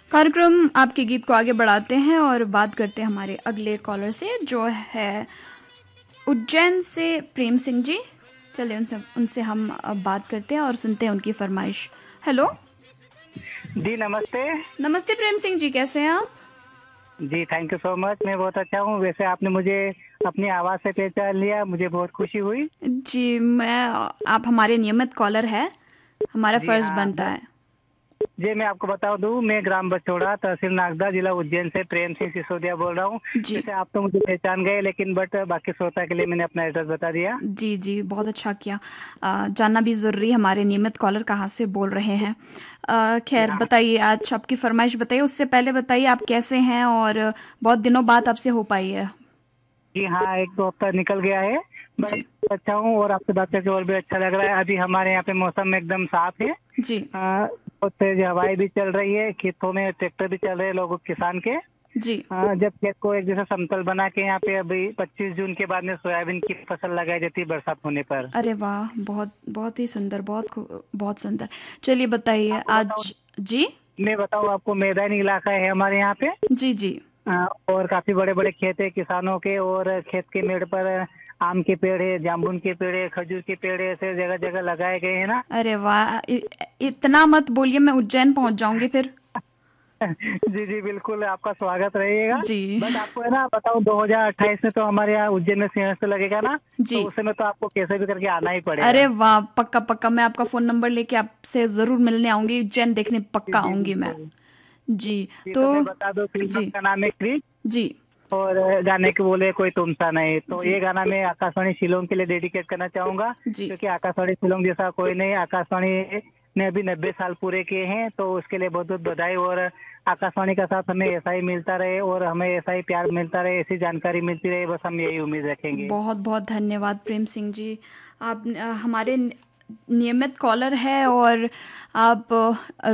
कार्यक्रम आपके गीत को आगे बढ़ाते हैं और बात करते हैं हमारे अगले कॉलर से, जो है उज्जैन से प्रेम सिंह जी। चलिए उनसे उनसे हम अब बात करते हैं और सुनते हैं उनकी फरमाइश। हेलो जी नमस्ते। नमस्ते प्रेम सिंह जी, कैसे हैं आप? जी थैंक यू सो मच, मैं बहुत अच्छा हूँ। वैसे आपने मुझे अपनी आवाज़ से पहचान लिया, मुझे बहुत खुशी हुई। जी, मैं आप हमारे नियमित कॉलर है, हमारा जी फर्ज हाँ, बनता है। जी मैं आपको बता दूँ, मैं ग्राम बछोड़ा, तहसील नागदा, जिला उज्जैन से प्रेम सिंह सिसोदिया बोल रहा हूँ। जी वैसे आप तो मुझे पहचान गए, लेकिन बट बाकी श्रोता के लिए मैंने अपना एड्रेस बता दिया। जी जी, बहुत अच्छा किया। जानना भी ज़रूरी, हमारे नियमित कॉलर कहाँ से बोल रहे हैं। जी खैर हाँ। बताइए, आज आपकी फरमाइश बताइए। उससे पहले बताइए आप कैसे हैं, और बहुत दिनों बाद आपसे हो पाई है। जी हाँ, एक दो हफ्ता निकल गया है, बट जी अच्छा हूँ और आपसे बात करके और भी अच्छा लग रहा है। अभी हमारे यहाँ पे मौसम एकदम साफ है। जी बहुत तेज हवाएं भी चल रही है, खेतों में ट्रैक्टर भी चल रहे हैं लोगों किसान के। जी। जब खेत को एक जैसा समतल बना के यहाँ पे अभी 25 जून के बाद में सोयाबीन की फसल लगाई जाती है बरसात होने पर। अरे वाह, बहुत बहुत ही सुंदर, बहुत सुंदर। चलिए बताइए आपको बताऊँ, आज। जी मैं बताऊँ आपको, मैदानी इलाका है हमारे यहाँ पे। जी जी। और काफी बड़े बड़े खेत है किसानों के, और खेत के मेड़ पर आम के पेड़ है, जामुन के पेड़ है, खजूर के पेड़ है, ऐसे जगह जगह लगाए गए हैं ना। अरे वाह, इतना मत बोलिए, मैं उज्जैन पहुंच जाऊंगी फिर। जी जी बिल्कुल, आपका स्वागत रहेगा। जी बट आपको है ना बताऊँ, 2028 में तो हमारे यहाँ उज्जैन में सिंहस्थ लगेगा ना, जी। तो उस समय तो आपको कैसे भी करके आना ही अरे पड़ेगा। वाह, पक्का पक्का, मैं आपका फोन नंबर लेके आपसे जरूर मिलने आऊंगी, उज्जैन देखने जी पक्का जी आऊंगी मैं। बिल्कुल। जी। जी तो तो मैं बता दूं, फिल्म जी का नाम है क्रिश। जी और गाने के बोले कोई तुमसा नहीं, तो जी ये गाना मैं आकाशवाणी शिलोंग के लिए डेडिकेट करना चाहूंगा, जी। क्योंकि आकाशवाणी शिलोंग जैसा कोई नहीं। आकाशवाणी ने अभी 90 साल पूरे किए हैं, तो उसके लिए बहुत बहुत बधाई। और आकाशवाणी का साथ हमें ऐसा ही मिलता रहे, और हमें ऐसा ही प्यार मिलता रहे, ऐसी जानकारी मिलती रहे, बस हम यही उम्मीद रखेंगे। बहुत बहुत धन्यवाद प्रेम सिंह जी। आप हमारे नियमित कॉलर है, और आप